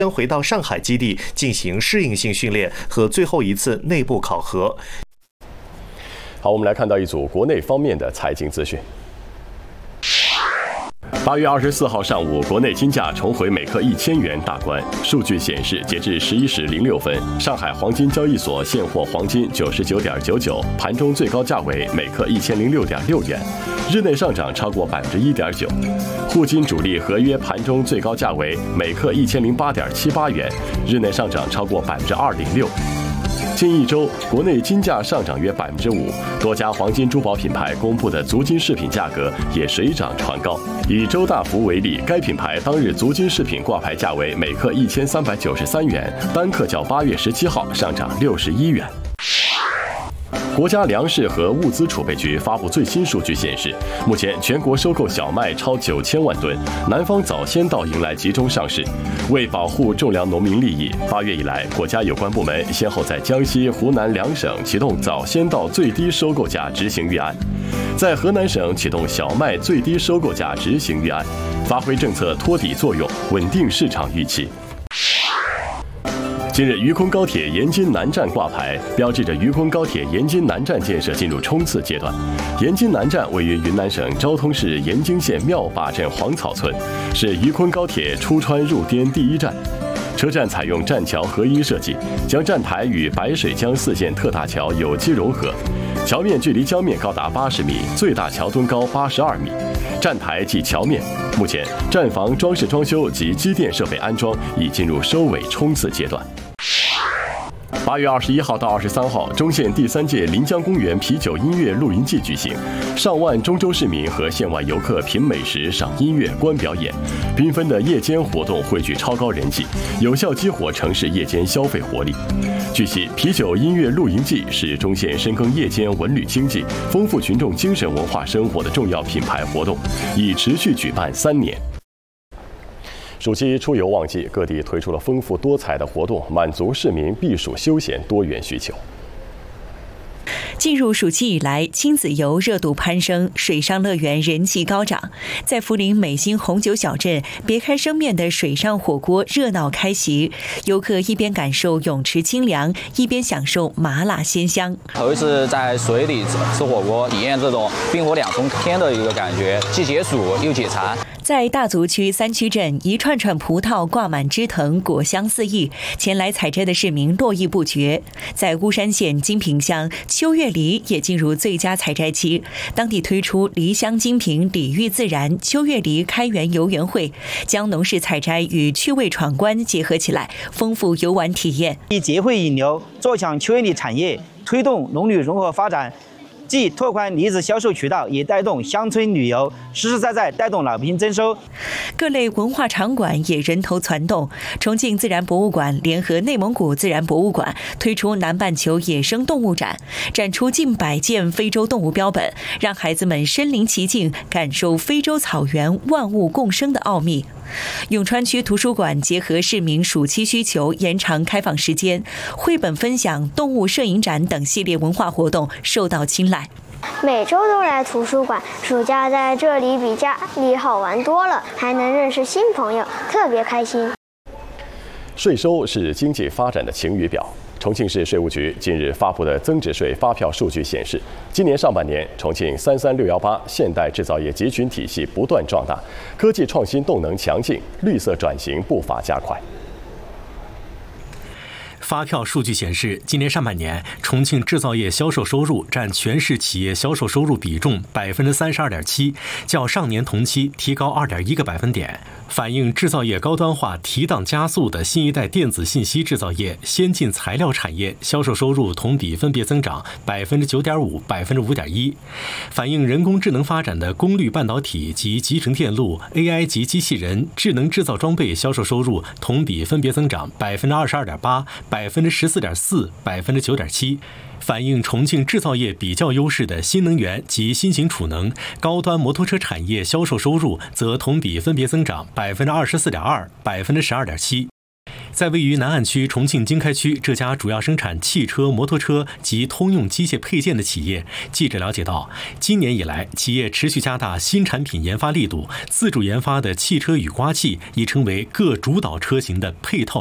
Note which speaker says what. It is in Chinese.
Speaker 1: 将回到上海基地进行适应性训练和最后一次内部考核。
Speaker 2: 好，我们来看到一组国内方面的财经资讯。8月24号上午，国内金价重回每克1000元大关。数据显示，截至11时06分，上海黄金交易所现货黄金99.99，盘中最高价为每克1006.6元，日内上涨超过1.9%。沪金主力合约盘中最高价为每克1008.78元，日内上涨超过2.6%。近一周，国内金价上涨约5%，多家黄金珠宝品牌公布的足金饰品价格也水涨船高。以周大福为例，该品牌当日足金饰品挂牌价为每克1393元，单克较8月17号上涨61元。国家粮食和物资储备局发布最新数据显示，目前全国收购小麦超9000万吨，南方早先稻迎来集中上市。为保护种粮农民利益，8月以来，国家有关部门先后在江西、湖南两省启动早先稻最低收购价执行预案，在河南省启动小麦最低收购价执行预案，发挥政策托底作用，稳定市场预期。近日，渝昆高铁延津南站挂牌，标志着渝昆高铁延津南站建设进入冲刺阶段。延津南站位于云南省昭通市延津县妙坝镇黄草村，是渝昆高铁出川入滇第一站。车站采用栈桥合一设计，将站台与白水江4线特大桥有机融合，桥面距离江面高达80米，最大桥墩高82米。站台即桥面，目前站房装饰装修及机电设备安装已进入收尾冲刺阶段。8月21号到23号，中县第3届临江公园啤酒音乐露营季举行，上万中州市民和县外游客品美食、赏音乐、观表演，缤纷的夜间活动汇聚超高人气，有效激活城市夜间消费活力。据悉，啤酒音乐露营季是中县深耕夜间文旅经济、丰富群众精神文化生活的重要品牌活动，已持续举办3年。暑期出游旺季，各地推出了丰富多彩的活动，满足市民避暑休闲多元需求。
Speaker 3: 进入暑期以来，亲子游热度攀升，水上乐园人气高涨。在涪陵美心红酒小镇，别开生面的水上火锅热闹开席，游客一边感受泳池清凉，一边享受麻辣鲜香。
Speaker 4: 头一次在水里吃火锅，体验这种冰火两重天的一个感觉，既解暑又解馋。
Speaker 3: 在大足区3区镇，一串串葡萄挂满枝藤，果香四溢，前来采摘的市民络绎不绝。在巫山县金平乡，秋月梨也进入最佳采摘期，当地推出梨香金平礼遇自然秋月梨开园游园会，将农事采摘与趣味闯关结合起来，丰富游玩体验。
Speaker 5: 以结会引流，做强秋月梨产业，推动农旅融合发展，既拓宽梨子销售渠道，也带动乡村旅游，实实在在带动老百姓增收。
Speaker 3: 各类文化场馆也人头攒动。重庆自然博物馆联合内蒙古自然博物馆推出南半球野生动物展，展出近100件非洲动物标本，让孩子们身临其境，感受非洲草原万物共生的奥秘。永川区图书馆结合市民暑期需求，延长开放时间，绘本分享、动物摄影展等系列文化活动受到青睐。
Speaker 6: 每周都来图书馆，暑假在这里比家里好玩多了，还能认识新朋友，特别开心。
Speaker 2: 税收是经济发展的晴雨表。重庆市税务局近日发布的增值税发票数据显示，今年上半年，重庆33618现代制造业集群体系不断壮大，科技创新动能强劲，绿色转型步伐加快。
Speaker 7: 发票数据显示，今年上半年，重庆制造业销售收入占全市企业销售收入比重32.7%，较上年同期提高2.1个百分点，反映制造业高端化提档加速的新一代电子信息制造业、先进材料产业销售收入同比分别增长9.5%、5.1%，反映人工智能发展的功率半导体及集成电路、AI 及机器人、智能制造装备销售收入同比分别增长22.8%、14.4%、9.7%，反映重庆制造业比较优势的新能源及新型储能、高端摩托车产业销售收入则同比分别增长24.2%、12.7%。 在位于南岸区重庆经开区这家主要生产汽车、摩托车及通用机械配件的企业，记者了解到，今年以来，企业持续加大新产品研发力度，自主研发的汽车雨刮器已成为各主导车型的配套